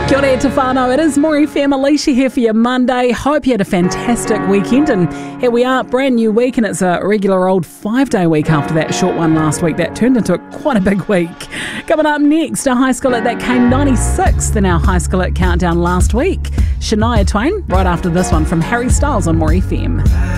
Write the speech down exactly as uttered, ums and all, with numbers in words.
Kia ora te whānau, it is More F M, Alicia here for your Monday. Hope you had a fantastic weekend, and here we are, brand new week, and it's a regular old five-day week after that short one last week that turned into quite a big week. Coming up next, a high school that came ninety-sixth in our high school countdown last week. Shania Twain, right after this one from Harry Styles on More F M.